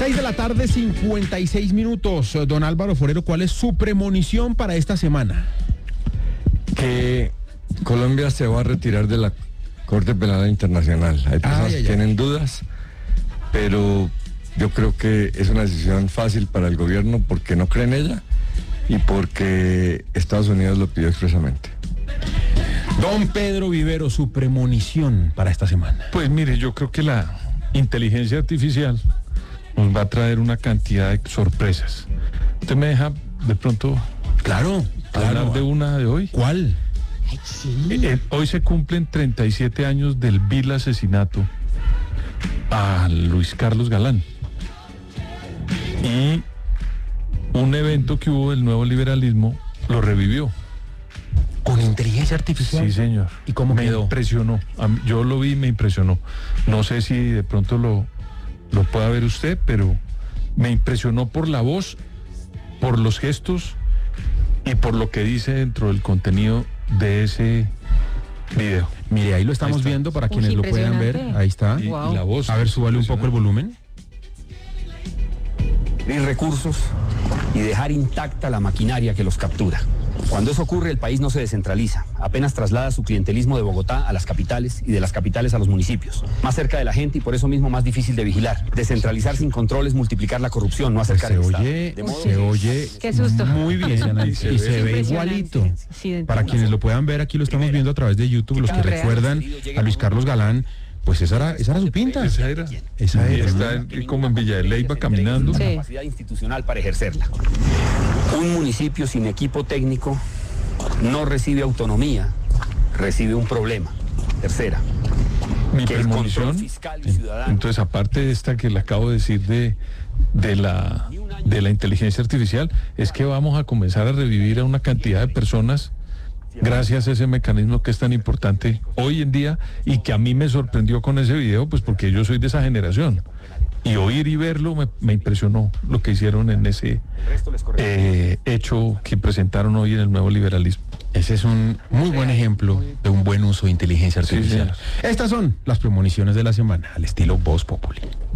6:56 p.m. Don Álvaro Forero, ¿cuál es su premonición para esta semana? Que Colombia se va a retirar de la Corte Penal Internacional. Hay personas que tienen dudas, pero yo creo que es una decisión fácil para el gobierno porque no cree en ella y porque Estados Unidos lo pidió expresamente. Don Pedro Vivero, su premonición para esta semana. Pues mire, yo creo que la inteligencia artificial nos va a traer una cantidad de sorpresas. ¿Usted me deja de pronto hablar de una de hoy? ¿Cuál? Ay, sí. Hoy se cumplen 37 años del vil asesinato a Luis Carlos Galán. Y un evento que hubo del nuevo liberalismo lo revivió. ¿Con inteligencia artificial? Sí, señor. ¿Y cómo quedó? Me impresionó. Yo lo vi y me impresionó. No sé si de pronto lo pueda ver usted, pero me impresionó por la voz, por los gestos y por lo que dice dentro del contenido de ese video. Mire, ahí lo estamos viendo para quienes lo puedan ver. Ahí está. Y la voz. A ver, súbale un poco el volumen. Y recursos y dejar intacta la maquinaria que los captura. Cuando eso ocurre, el país no se descentraliza, apenas traslada su clientelismo de Bogotá a las capitales y de las capitales a los municipios. Más cerca de la gente y por eso mismo más difícil de vigilar. Descentralizar sin controles, multiplicar la corrupción, no acercar el Estado. Se oye Qué susto. muy bien y se ve igualito. Sí, Para quienes lo puedan ver, aquí lo estamos viendo a través de YouTube, los que recuerdan a Luis Carlos Galán, pues esa era su pinta. Esa era. Está como en Villa de Leyva caminando. Sí. Capacidad institucional para ejercerla. Un municipio sin equipo técnico no recibe autonomía, recibe un problema. Tercera. Mi que el premonición, control fiscal y ciudadano. entonces aparte de esta que le acabo de decir de la inteligencia artificial, es que vamos a comenzar a revivir a una cantidad de personas gracias a ese mecanismo que es tan importante hoy en día y que a mí me sorprendió con ese video, pues porque yo soy de esa generación. Y oír y verlo me impresionó lo que hicieron en ese hecho que presentaron hoy en el nuevo liberalismo. Ese es un muy buen ejemplo de un buen uso de inteligencia artificial. Sí, Estas son las premoniciones de la semana, al estilo Voz Populi.